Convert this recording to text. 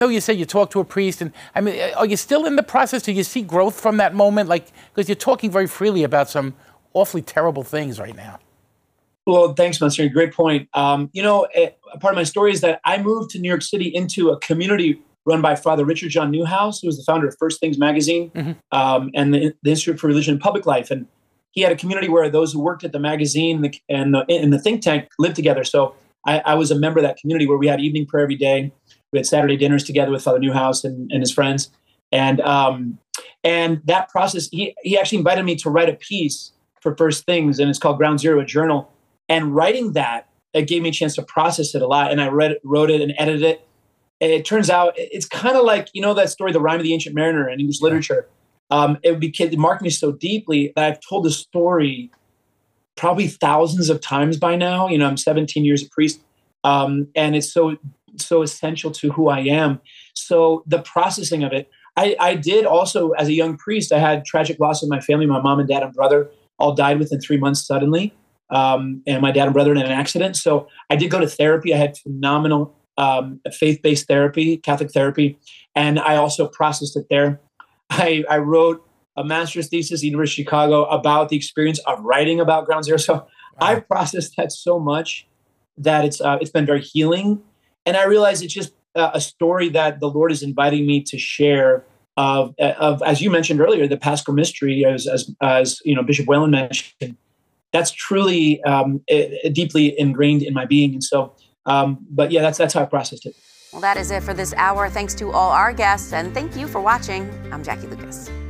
know you said you talked to a priest, and I mean, are you still in the process? Do you see growth from that moment? Like, because you're talking very freely about some awfully terrible things right now. Well, thanks, Monsignor. Great point. A part of my story is that I moved to New York City into a community run by Father Richard John Newhouse, who was the founder of First Things Magazine, and the Institute for Religion and Public Life. And he had a community where those who worked at the magazine and the think tank lived together. So I was a member of that community where we had evening prayer every day. We had Saturday dinners together with Father Newhouse and his friends. And that process, he actually invited me to write a piece for First Things, and it's called Ground Zero, a journal. And writing that, it gave me a chance to process it a lot. And I wrote it and edited it. And it turns out it's kind of like, that story, The Rime of the Ancient Mariner in English literature. It marked me so deeply that I've told the story probably thousands of times by now. I'm 17 years a priest. And it's so essential to who I am. So the processing of it, I did also, as a young priest, I had tragic loss in my family. My mom and dad and brother all died within 3 months suddenly. And my dad and brother in an accident. So I did go to therapy. I had phenomenal faith-based therapy, Catholic therapy. And I also processed it there. I wrote a master's thesis at the University of Chicago about the experience of writing about Ground Zero. So I've processed that so much that it's been very healing. And I realize it's just a story that the Lord is inviting me to share of as you mentioned earlier, the Paschal Mystery, as Bishop Whalen mentioned. That's truly deeply ingrained in my being. And so, but yeah, that's how I processed it. Well, that is it for this hour. Thanks to all our guests, and thank you for watching. I'm Jackie Lucas.